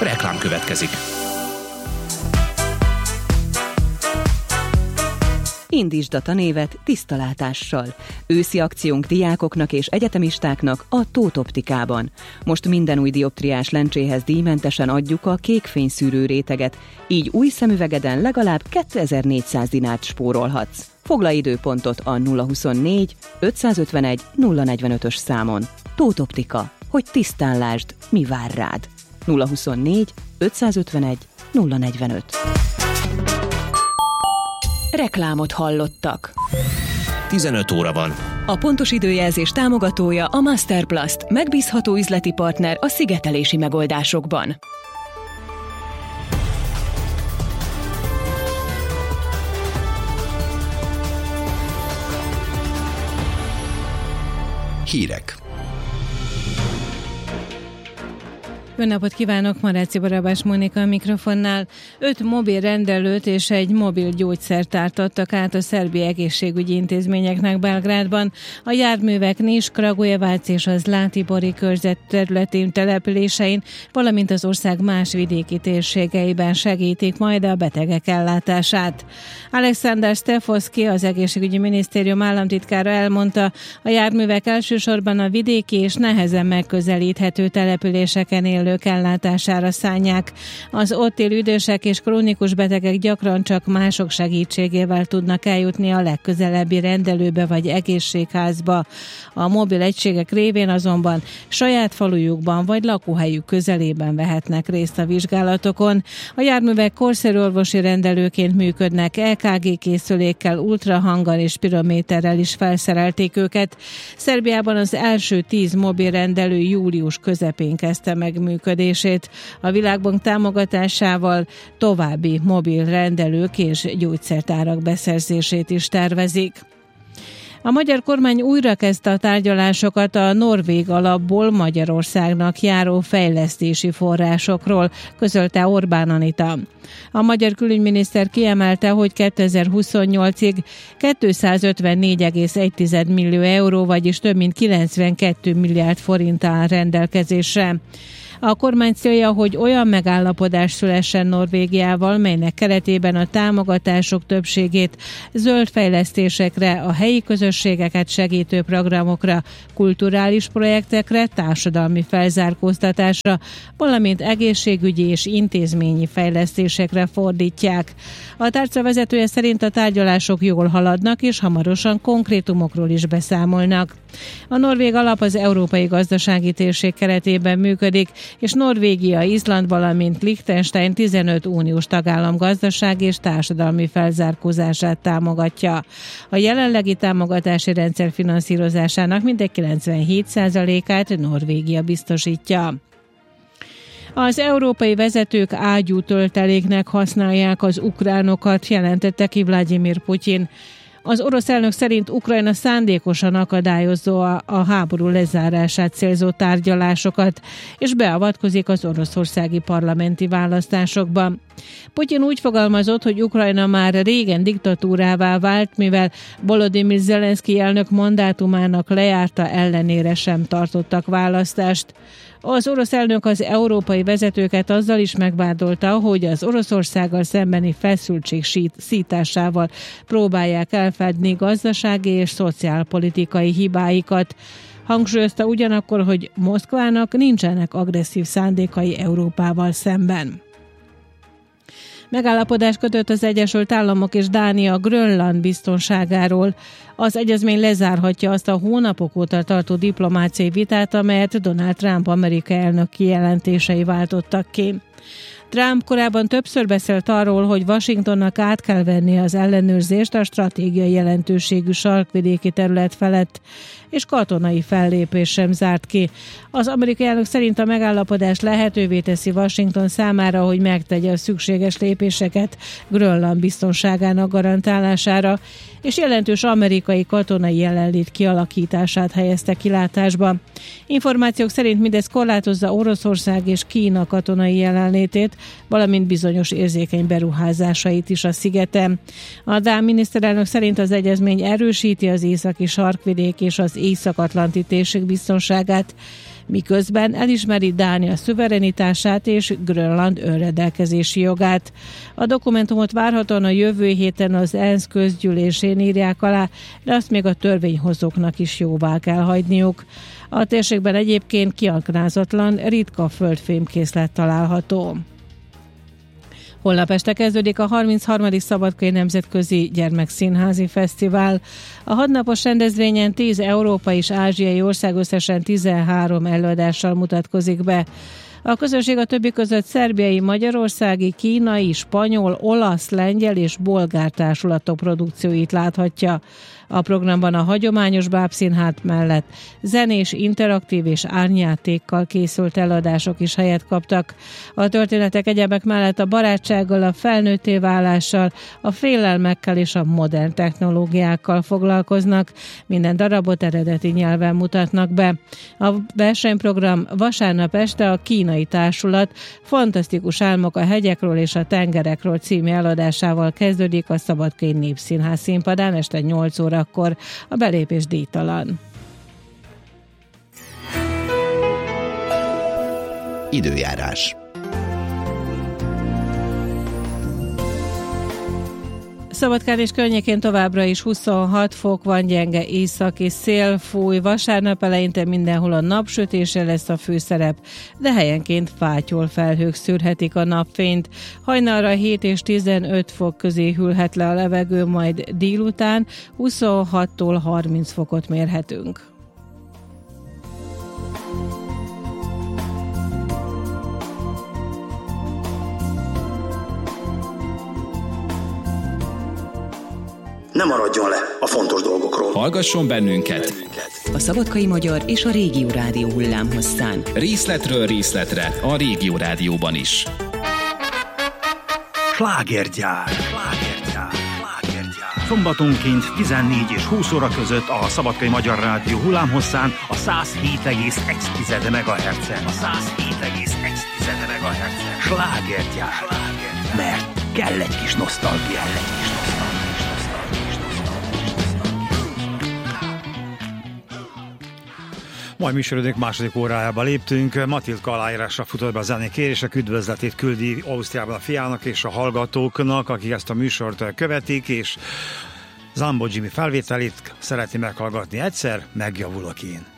Reklám következik. Indítsd a tanévet tiszta látással. Őszi akciónk diákoknak és egyetemistáknak a Tóth Optikában. Most minden új dioptriás lencséhez díjmentesen adjuk a kékfényszűrő réteget, így új szemüvegeden legalább 2400 dinárt spórolhatsz. Foglalj időpontot a 024 551 045-ös számon. Tóth Optika, hogy tisztán lásd, mi vár rád. 024 551 045. Reklámot hallottak. 15 óra van. A pontos időjelzés támogatója a Masterplast, megbízható üzleti partner a szigetelési megoldásokban. Hírek. Jó napot kívánok, Maráci Barabás Mónika a mikrofonnál. 5 mobil rendelőt és egy mobil gyógyszertárt adtak át a szerbi egészségügyi intézményeknek Belgrádban. A járművek Nis, Kragujevac és az Zlatibori körzet területén településein, valamint az ország más vidéki térségeiben segítik majd a betegek ellátását. Alexander Stefoski, az egészségügyi minisztérium államtitkára elmondta, a járművek elsősorban a vidéki és nehezen megközelíthető településeken élők ellátására szánják. Az ott élő idősek és krónikus betegek gyakran csak mások segítségével tudnak eljutni a legközelebbi rendelőbe vagy egészségházba. A mobil egységek révén azonban saját falujukban vagy lakóhelyük közelében vehetnek részt a vizsgálatokon. A járművek korszerű orvosi rendelőként működnek, EKG készülékkel, ultrahanggal és spirométerrel is felszerelték őket. Szerbiában az első 10 mobil rendelő július közepén kezdte meg működését. A Világbank támogatásával további mobil rendelők és gyógyszertárak beszerzését is tervezik. A magyar kormány újra kezdte a tárgyalásokat a norvég alapból Magyarországnak járó fejlesztési forrásokról, közölte Orbán Anita. A magyar külügyminiszter kiemelte, hogy 2028-ig 254,1 millió euró, vagyis több mint 92 milliárd forint áll rendelkezésre. A kormány célja, hogy olyan megállapodás szülessen Norvégiával, melynek keretében a támogatások többségét zöld fejlesztésekre, a helyi közösségeket segítő programokra, kulturális projektekre, társadalmi felzárkóztatásra, valamint egészségügyi és intézményi fejlesztésekre fordítják. A tárca vezetője szerint a tárgyalások jól haladnak, és hamarosan konkrétumokról is beszámolnak. A norvég alap az Európai Gazdasági Térség keretében működik, és Norvégia, Izland, valamint Liechtenstein 15 uniós tagállam gazdasági és társadalmi felzárkózását támogatja. A jelenlegi támogatási rendszer finanszírozásának mintegy 97%-át Norvégia biztosítja. Az európai vezetők ágyútölteléknek használják az ukránokat, jelentette ki Vladimir Putyin. Az orosz elnök szerint Ukrajna szándékosan akadályozza a háború lezárását célzó tárgyalásokat, és beavatkozik az oroszországi parlamenti választásokba. Putyin úgy fogalmazott, hogy Ukrajna már régen diktatúrává vált, mivel Volodymyr Zelenszky elnök mandátumának lejárta ellenére sem tartottak választást. Az orosz elnök az európai vezetőket azzal is megvádolta, hogy az Oroszországgal szembeni feszültség szításával próbálják elfedni gazdasági és szociálpolitikai hibáikat. Hangsúlyozta ugyanakkor, hogy Moszkvának nincsenek agresszív szándékai Európával szemben. Megállapodást kötött az Egyesült Államok és Dánia Grönland biztonságáról. Az egyezmény lezárhatja azt a hónapok óta tartó diplomáciai vitát, amelyet Donald Trump amerikai elnök kijelentései váltottak ki. Trump korábban többször beszélt arról, hogy Washingtonnak át kell vennie az ellenőrzést a stratégiai jelentőségű sarkvidéki terület felett, és katonai fellépés sem zárt ki. Az amerikai elnök szerint a megállapodás lehetővé teszi Washington számára, hogy megtegye a szükséges lépéseket Grönland biztonságának garantálására, és jelentős amerikai katonai jelenlét kialakítását helyezte kilátásba. Információk szerint mindez korlátozza Oroszország és Kína katonai jelenlétét, valamint bizonyos érzékeny beruházásait is a szigeten. A dán miniszterelnök szerint az egyezmény erősíti az északi sarkvidék és az Észak-Atlanti térség biztonságát, miközben elismeri Dánia szuverenitását és Grönland önrendelkezési jogát. A dokumentumot várhatóan a jövő héten az ENSZ közgyűlésén írják alá, de azt még a törvényhozóknak is jóvá kell hagyniuk. A térségben egyébként kiaknázatlan, ritka földfémkészlet található. Holnap este kezdődik a 33. Szabadkai Nemzetközi Gyermekszínházi Fesztivál. A 6 napos rendezvényen 10 európai és ázsiai ország összesen 13 előadással mutatkozik be. A közönség a többi között szerbiai, magyarországi, kínai, spanyol, olasz, lengyel és bolgár társulatok produkcióit láthatja. A programban a hagyományos bábszínház mellett zenés, interaktív és árnyátékkal készült előadások is helyet kaptak. A történetek egyebek mellett a barátsággal, a felnőtté válással, a félelmekkel és a modern technológiákkal foglalkoznak. Minden darabot eredeti nyelven mutatnak be. A versenyprogram vasárnap este a kínai társulat Fantasztikus álmok a hegyekről és a tengerekről című előadásával kezdődik a Szabadkai Népszínház színpadán este 8 órakor. A belépés díjtalan. Időjárás. Szabadkán és környékén továbbra is 26 fok van, gyenge északi szél fúj. Vasárnap eleinte mindenhol a napsütése lesz a főszerep, de helyenként fátyol felhők szűrhetik a napfényt. Hajnalra 7 és 15 fok közé hűlhet le a levegő, majd délután 26-tól 30 fokot mérhetünk. Ne maradjon le a fontos dolgokról. Hallgasson bennünket! A Szabadkai Magyar és a Régió Rádió hullámhosszán. Részletről részletre a Régió Rádióban is. Slágergyár. Szombatonként 14 és 20 óra között a Szabadkai Magyar Rádió hullámhosszán a 107,1 MHz-en. Slágergyár. Mert kell egy kis nosztalgia. Majd műsorodunk második órájába léptünk. Matildka aláírásra futott be a zené kérések, üdvözletét küldi Ausztriában a fiának és a hallgatóknak, akik ezt a műsort követik, és Zambó Jimmy felvételét szeretné meghallgatni egyszer, megjavulok én.